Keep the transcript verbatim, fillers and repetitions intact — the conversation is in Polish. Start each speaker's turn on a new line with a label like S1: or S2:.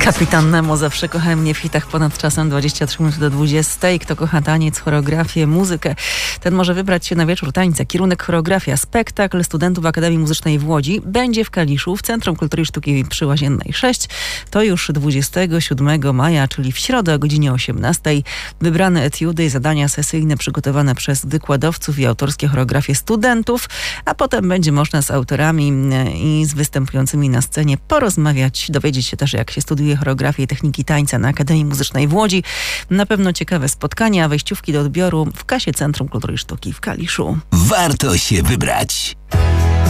S1: Kapitan Nemo, zawsze kochałem mnie w hitach ponad czasem, dwadzieścia trzy minuty do dwudziestej. Kto kocha taniec, choreografię, muzykę, ten może wybrać się na wieczór tańca. Kierunek choreografia. Spektakl studentów Akademii Muzycznej w Łodzi będzie w Kaliszu, w Centrum Kultury i Sztuki przy Łaziennej sześć. To już dwudziestego siódmego maja, czyli w środę o godzinie osiemnastej. Wybrane etiudy i zadania sesyjne przygotowane przez wykładowców i autorskie choreografie studentów, a potem będzie można z autorami i z występującymi na scenie porozmawiać, dowiedzieć się też, jak się studiuje choreografię i techniki tańca na Akademii Muzycznej w Łodzi. Na pewno ciekawe spotkania, wejściówki do odbioru w kasie Centrum Kultury i Sztuki w Kaliszu.
S2: Warto się wybrać.